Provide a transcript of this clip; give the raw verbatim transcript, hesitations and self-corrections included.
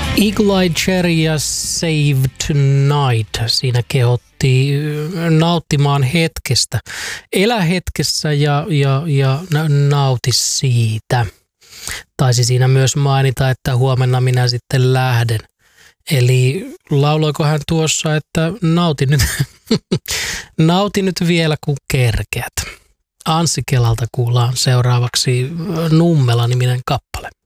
Eagle Eye Cherry ja Save Tonight. Siinä kehotti nauttimaan hetkestä. Elä hetkessä ja, ja, ja nauti siitä. Taisi siinä myös mainita, että huomenna minä sitten lähden. Eli lauloiko hän tuossa, että nauti nyt, nauti nyt vielä kun kerkeät. Anssi Kelalta kuullaan seuraavaksi Nummela-niminen kappale.